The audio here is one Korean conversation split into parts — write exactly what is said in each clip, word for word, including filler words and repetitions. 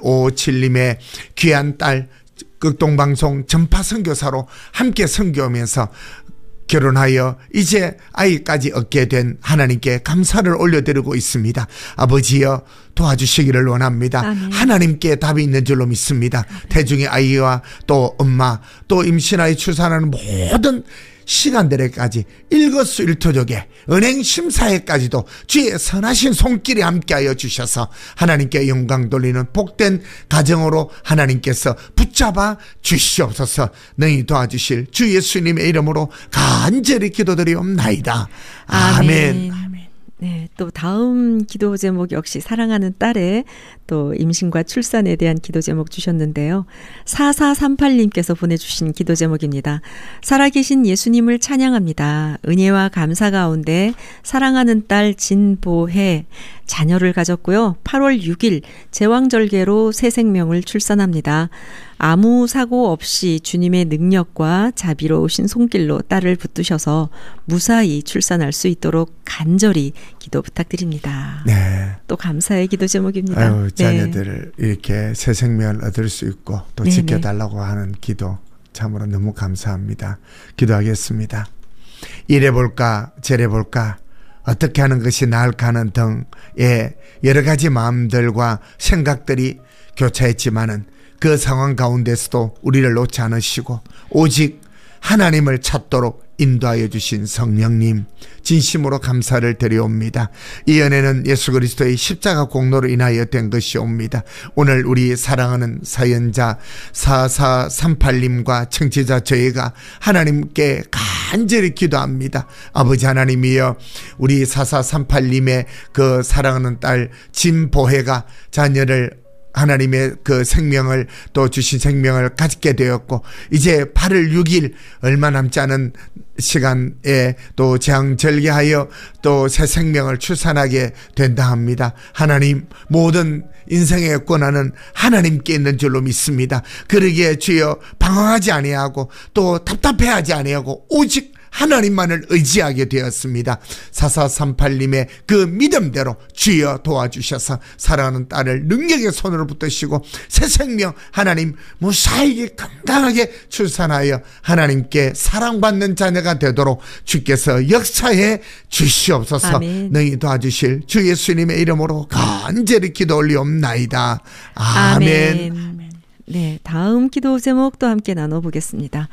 오오칠님의 귀한 딸 극동방송 전파 선교사로 함께 선교하면서 결혼하여 이제 아이까지 얻게 된 하나님께 감사를 올려드리고 있습니다. 아버지여 도와주시기를 원합니다. 아멘. 하나님께 답이 있는 줄로 믿습니다. 아멘. 태중의 아이와 또 엄마 또 임신아이 출산하는 모든 시간들에까지 일거수일투족에 은행 심사에까지도 주의 선하신 손길이 함께하여 주셔서 하나님께 영광 돌리는 복된 가정으로 하나님께서 붙잡아 주시옵소서. 너희 도와주실 주 예수님의 이름으로 간절히 기도드리옵나이다. 아멘. 아멘. 네, 또 다음 기도 제목 역시 사랑하는 딸의 또 임신과 출산에 대한 기도 제목 주셨는데요. 사사삼팔님께서 보내주신 기도 제목입니다. 살아계신 예수님을 찬양합니다. 은혜와 감사 가운데 사랑하는 딸 진보혜 자녀를 가졌고요. 팔월 육일 제왕절개로 새 생명을 출산합니다. 아무 사고 없이 주님의 능력과 자비로우신 손길로 딸을 붙드셔서 무사히 출산할 수 있도록 간절히 기도 부탁드립니다. 네. 또 감사의 기도 제목입니다. 아유, 자녀들을 네. 이렇게 새 생명을 얻을 수 있고 또 네네. 지켜달라고 하는 기도 참으로 너무 감사합니다. 기도하겠습니다. 이래볼까 저래볼까 어떻게 하는 것이 나을까 하는 등의 여러 가지 마음들과 생각들이 교차했지만은 그 상황 가운데서도 우리를 놓지 않으시고 오직 하나님을 찾도록 인도하여 주신 성령님 진심으로 감사를 드려옵니다. 이 은혜는 예수 그리스도의 십자가 공로로 인하여 된 것이옵니다. 오늘 우리 사랑하는 사연자 사사삼팔님과 청취자 저희가 하나님께 간절히 기도합니다. 아버지 하나님이여 우리 사사삼팔님의 그 사랑하는 딸 진보혜가 자녀를 하나님의 그 생명을 또 주신 생명을 가지게 되었고 이제 팔월 육일 얼마 남지 않은 시간에 또 재앙절개하여 또 새 생명을 출산하게 된다 합니다. 하나님 모든 인생의 권한은 하나님께 있는 줄로 믿습니다. 그러기에 주여 방황하지 아니하고 또 답답해하지 아니하고 오직 하나님만을 의지하게 되었습니다. 사사삼팔님의 그 믿음대로 주여 도와주셔서 사랑하는 딸을 능력의 손으로 붙드시고 새 생명 하나님 무사히 건강하게 출산하여 하나님께 사랑받는 자녀가 되도록 주께서 역사해 주시옵소서. 아멘. 너희 도와주실 주 예수님의 이름으로 간절히 기도 올리옵나이다. 아멘. 아멘. 네, 다음 기도 제목도 함께 나눠보겠습니다.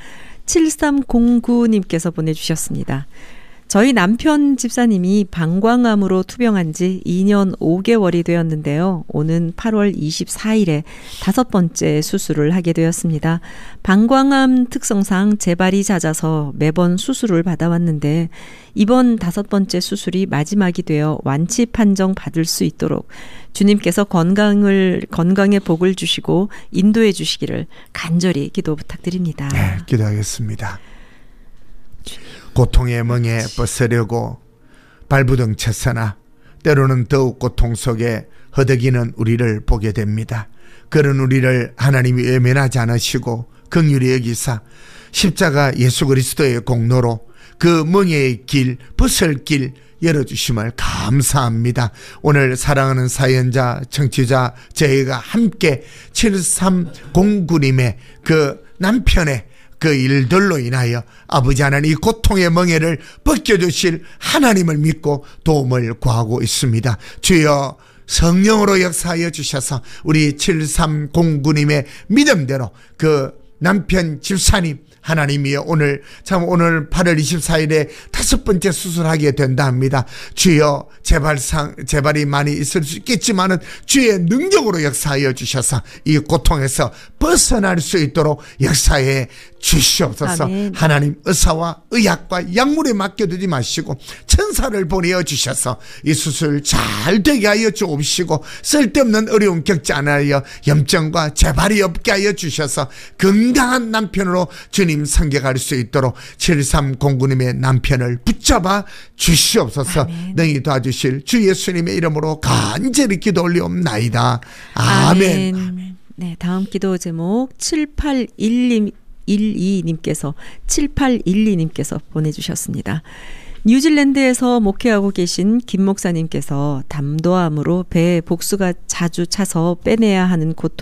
칠삼공구님께서 보내주셨습니다. 저희 남편 집사님이 방광암으로 투병한 지 이 년 오 개월이 되었는데요. 오는 팔월 이십사일에 다섯 번째 수술을 하게 되었습니다. 방광암 특성상 재발이 잦아서 매번 수술을 받아왔는데 이번 다섯 번째 수술이 마지막이 되어 완치 판정 받을 수 있도록 주님께서 건강을 건강의 복을 주시고 인도해 주시기를 간절히 기도 부탁드립니다. 네, 기도하겠습니다. 고통의 멍에 벗으려고 발부둥 쳤으나 때로는 더욱 고통 속에 허덕이는 우리를 보게 됩니다. 그런 우리를 하나님이 외면하지 않으시고 긍휼히 여기사 십자가 예수 그리스도의 공로로 그 멍에의 길, 벗을 길 열어주심을 감사합니다. 오늘 사랑하는 사연자, 청취자 저희가 함께 칠삼공구님의 그 남편의 그 일들로 인하여 아버지 하나님 이 고통의 멍에를 벗겨주실 하나님을 믿고 도움을 구하고 있습니다. 주여 성령으로 역사하여 주셔서 우리 칠삼공구님의 믿음대로 그 남편 집사님 하나님이여 오늘 참 오늘 팔월 이십사일에 다섯 번째 수술하게 된다 합니다. 주여 재발상 재발이 많이 있을 수 있겠지만은 주의 능력으로 역사하여 주셔서 이 고통에서 벗어날 수 있도록 역사해 주시옵소서. 아멘. 하나님 의사와 의학과 약물에 맡겨두지 마시고 천사를 보내어 주셔서 이 수술 잘 되게 하여 주옵시고 쓸데없는 어려움 겪지 않으려 염증과 재발이 없게 하여 주셔서 건강한 남편으로 주님 섬겨갈 수 있도록 칠삼공구님의 남편을 붙잡아 주시옵소서. 아멘. 능히 도와주실 주 예수님의 이름으로 간절히 기도 올리옵나이다. 아멘. 아멘. 네, 다음 기도 제목 칠팔일님 일이님께서 칠팔일이님께서 보내주셨습니다. 뉴질랜드에서 목회하고 계신 김 목사님께서 담도암으로 배에 복수가 자주 차서 빼내야 하는 고통